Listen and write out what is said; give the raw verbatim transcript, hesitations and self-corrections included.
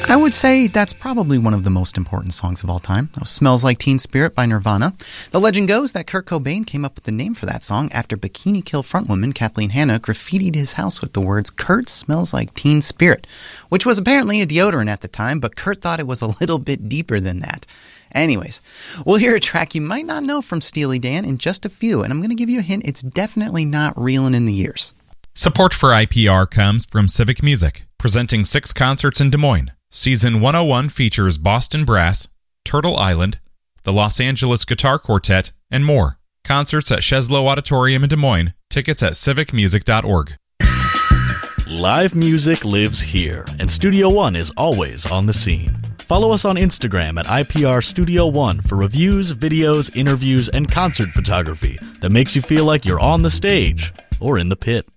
I would say that's probably one of the most important songs of all time. That was Smells Like Teen Spirit by Nirvana. The legend goes that Kurt Cobain came up with the name for that song after Bikini Kill frontwoman Kathleen Hanna graffitied his house with the words, "Kurt smells like teen spirit," which was apparently a deodorant at the time, but Kurt thought it was a little bit deeper than that. Anyways, we'll hear a track you might not know from Steely Dan in just a few, and I'm going to give you a hint, it's definitely not Reelin' in the Years. Support for I P R comes from Civic Music, presenting six concerts in Des Moines. Season one oh one features Boston Brass, Turtle Island, the Los Angeles Guitar Quartet, and more. Concerts at Cheslow Auditorium in Des Moines. Tickets at civic music dot org. Live music lives here, and Studio One is always on the scene. Follow us on Instagram at I P R Studio One for reviews, videos, interviews, and concert photography that makes you feel like you're on the stage or in the pit.